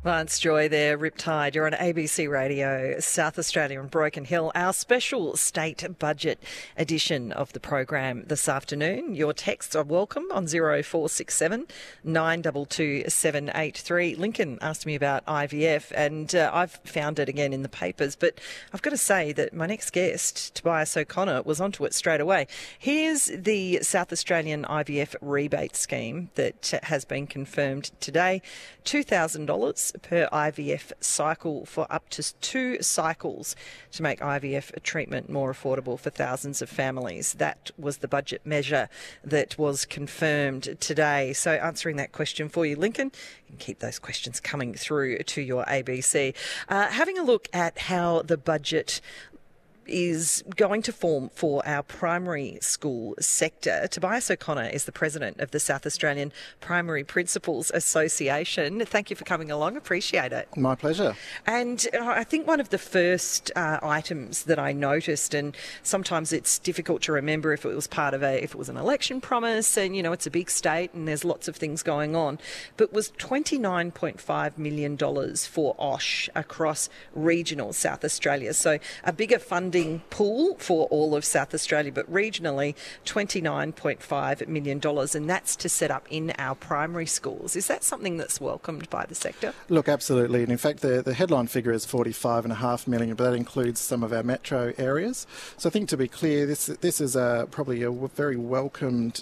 Lance Joy there, Riptide. You're on ABC Radio, South Australia and Broken Hill. Our special state budget edition of the program this afternoon. Your texts are welcome on 0467 922 783. Lincoln asked me about IVF and I've found it again in the papers, but I've got to say that my next guest, Tobias O'Connor, was onto it straight away. Here's the South Australian IVF rebate scheme that has been confirmed today. $2,000 per IVF cycle for up to 2 cycles to make IVF treatment more affordable for thousands of families. That was the budget measure that was confirmed today. So answering that question for you, Lincoln, you can keep those questions coming through to your ABC. Having a look at how the budget is going to form for our primary school sector. Tobias O'Connor is the president of the South Australian Primary Principals Association. Thank you for coming along. Appreciate it. My pleasure. And I think one of the first items that I noticed, and sometimes it's difficult to remember if it was part of if it was an election promise, and it's a big state and there's lots of things going on, but was $29.5 million for OSH across regional South Australia. So a bigger funding pool for all of South Australia, but regionally $29.5 million, and that's to set up in our primary schools. Is that something that's welcomed by the sector? Look, absolutely. And in fact, the headline figure is $45.5 million, but that includes some of our metro areas. So I think, to be clear, this is probably a very welcomed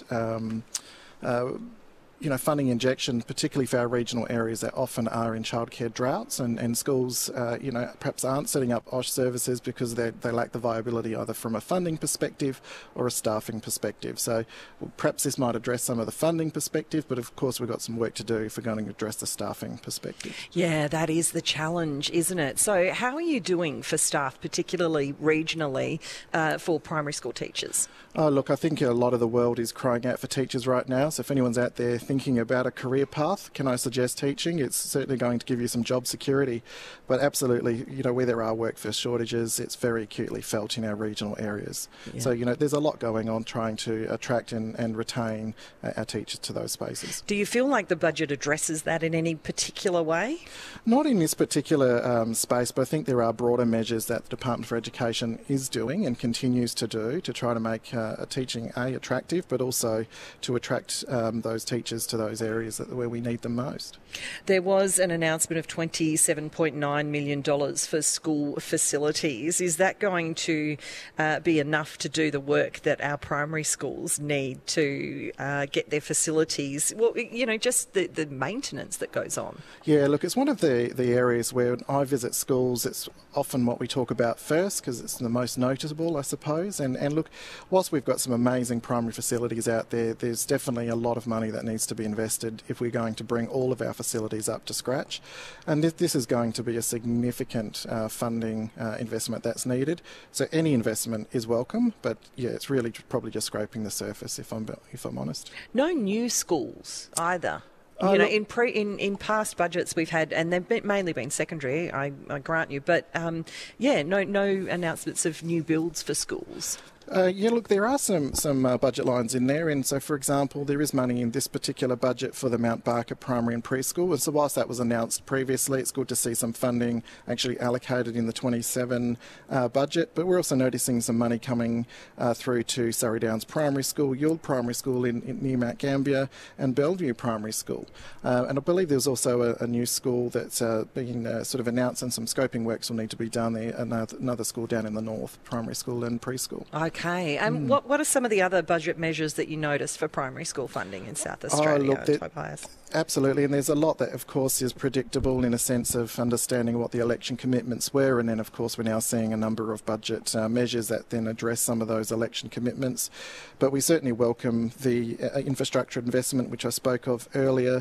funding injection, particularly for our regional areas that often are in childcare droughts, and schools, perhaps aren't setting up OSH services because they lack the viability either from a funding perspective or a staffing perspective. So perhaps this might address some of the funding perspective, but of course we've got some work to do if we're going to address the staffing perspective. Yeah, that is the challenge, isn't it? So how are you doing for staff, particularly regionally, for primary school teachers? Oh, look, I think a lot of the world is crying out for teachers right now. So if anyone's out there thinking about a career path, can I suggest teaching? It's certainly going to give you some job security. But absolutely, where there are workforce shortages, it's very acutely felt in our regional areas. Yeah. So, there's a lot going on trying to attract and retain our teachers to those spaces. Do you feel like the budget addresses that in any particular way? Not in this particular space, but I think there are broader measures that the Department for Education is doing and continues to do to try to make teaching attractive, but also to attract those teachers to those areas where we need them most. There was an announcement of $27.9 million for school facilities. Is that going to be enough to do the work that our primary schools need to get their facilities? Well, just the maintenance that goes on. Yeah, look, it's one of the areas where when I visit schools, it's often what we talk about first because it's the most noticeable, I suppose. And look, whilst we've got some amazing primary facilities out there, there's definitely a lot of money that needs to be invested if we're going to bring all of our facilities up to scratch. And this is going to be a significant funding investment that's needed. So any investment is welcome, but yeah, it's really probably just scraping the surface if I'm honest. No new schools either. In past budgets we've had, and they've mainly been secondary, I grant you, but no announcements of new builds for schools. Look, there are some budget lines in there, and so, for example, there is money in this particular budget for the Mount Barker Primary and Preschool, and so whilst that was announced previously, it's good to see some funding actually allocated in the 27 budget, but we're also noticing some money coming through to Surrey Downs Primary School, Ewell Primary School near Mount Gambier, and Bellevue Primary School. And I believe there's also a new school that's being sort of announced, and some scoping works will need to be done there, another school down in the north, primary school and preschool. Okay, and what are some of the other budget measures that you noticed for primary school funding in South Australia, Tobias? Absolutely, and there's a lot that, of course, is predictable in a sense of understanding what the election commitments were, and then, of course, we're now seeing a number of budget measures that then address some of those election commitments. But we certainly welcome the infrastructure investment, which I spoke of earlier,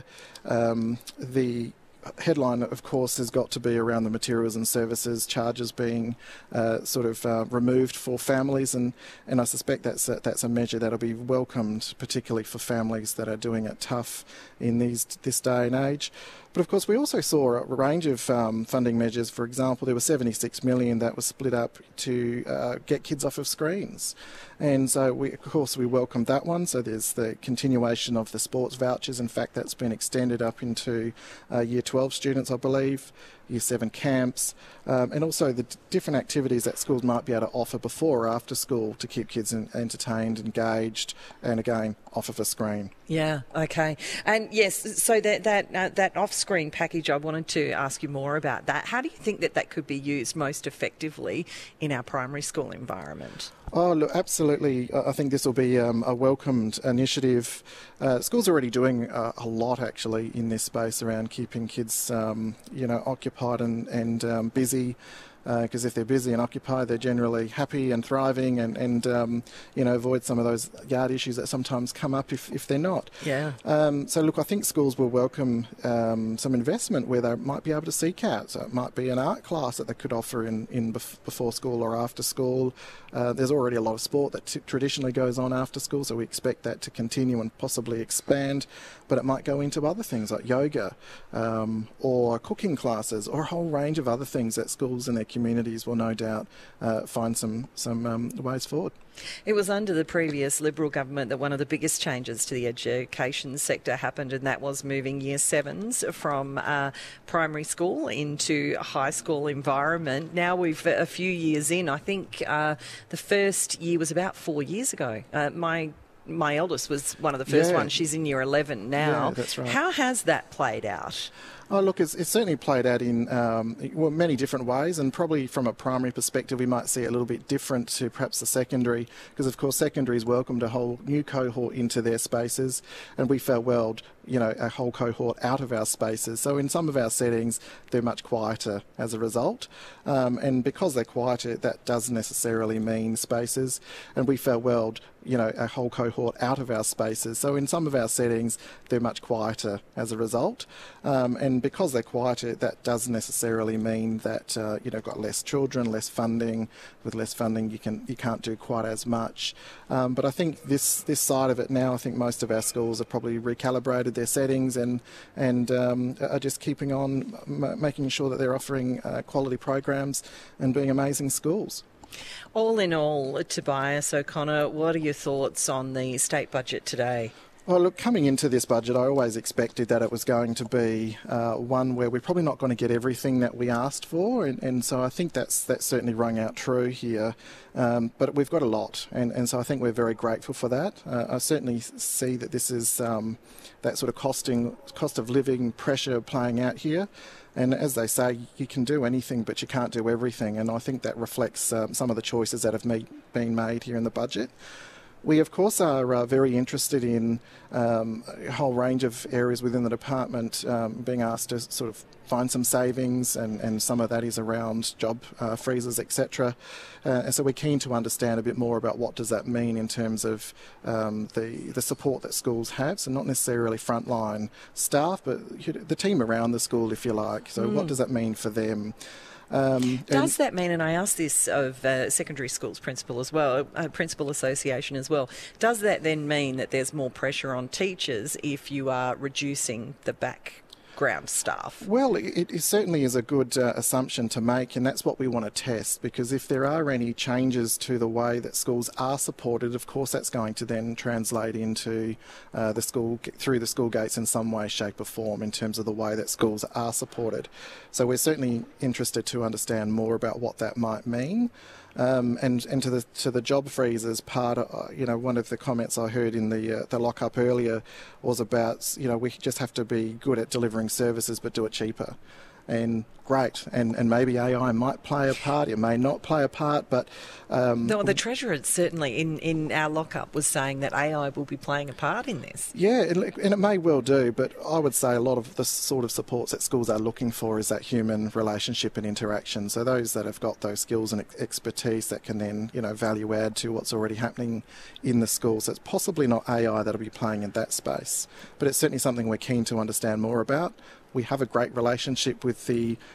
the headline, of course, has got to be around the materials and services charges being removed for families, and I suspect that's a measure that'll be welcomed, particularly for families that are doing it tough in this day and age. But of course, we also saw a range of funding measures. For example, there was $76 million that was split up to get kids off of screens. And so, of course, we welcomed that one. So there's the continuation of the sports vouchers. In fact, that's been extended up into Year 12 students, I believe, Year 7 camps, and also the different activities that schools might be able to offer before or after school to keep kids entertained, engaged, and again, off of a screen. Yeah, okay. And yes, so that off-screen package, I wanted to ask you more about that. How do you think that could be used most effectively in our primary school environment? Oh, look, absolutely. I think this will be a welcomed initiative. Schools are already doing a lot, actually, in this space around keeping kids, occupied and busy. Because if they're busy and occupied, they're generally happy and thriving and avoid some of those yard issues that sometimes come up if they're not. Yeah. So, look, I think schools will welcome some investment where they might be able to seek out. So it might be an art class that they could offer in before school or after school. There's already a lot of sport that traditionally goes on after school, so we expect that to continue and possibly expand. But it might go into other things like yoga or cooking classes or a whole range of other things that schools and their communities will no doubt find some ways forward. It was under the previous Liberal government that one of the biggest changes to the education sector happened, and that was moving Year 7s from primary school into a high school environment. Now we've a few years in. I think the first year was about 4 years ago. My eldest was one of the first ones. She's in Year 11 now. Yeah, that's right. How has that played out? Oh, look, it's certainly played out in many different ways, and probably from a primary perspective we might see it a little bit different to perhaps the secondary, because of course secondary's welcomed a whole new cohort into their spaces, and we farewelled a whole cohort out of our spaces. So in some of our settings they're much quieter as a result, and because they're quieter, that doesn't necessarily mean spaces, and we farewelled a whole cohort out of our spaces. So in some of our settings they're much quieter as a result, and because they're quieter, that doesn't necessarily mean that got less children, less funding. With less funding, you can't do quite as much. But I think this side of it now, I think most of our schools have probably recalibrated their settings and are just keeping on making sure that they're offering quality programs and being amazing schools. All in all, Tobias O'Connor, what are your thoughts on the state budget today? Well, look, coming into this budget, I always expected that it was going to be one where we're probably not going to get everything that we asked for, and so I think that's certainly rung out true here. But we've got a lot, and so I think we're very grateful for that. I certainly see that this is that sort of cost of living pressure playing out here. And as they say, you can do anything, but you can't do everything. And I think that reflects some of the choices that have been made here in the budget. We, of course, are very interested in a whole range of areas within the department, being asked to sort of find some savings, and some of that is around job freezes, etc. And so we're keen to understand a bit more about what does that mean in terms of the support that schools have. So not necessarily frontline staff, but the team around the school, if you like. So what does that mean for them? Does that mean, and I asked this of secondary schools principal as well, principal association as well, does that then mean that there's more pressure on teachers if you are reducing the background staff? Well, it certainly is a good assumption to make, and that's what we want to test, because if there are any changes to the way that schools are supported, of course that's going to then translate into through the school gates in some way, shape or form in terms of the way that schools are supported. So we're certainly interested to understand more about what that might mean. And to the job freezes part, one of the comments I heard in the lock-up earlier was about, we just have to be good at delivering services but do it cheaper. And great, and maybe AI might play a part, it may not play a part, but... No, the Treasurer certainly in our lock-up was saying that AI will be playing a part in this. Yeah, and it may well do, but I would say a lot of the sort of supports that schools are looking for is that human relationship and interaction. So those that have got those skills and expertise that can then, value add to what's already happening in the schools. So it's possibly not AI that'll be playing in that space, but it's certainly something we're keen to understand more about. We have a great relationship with the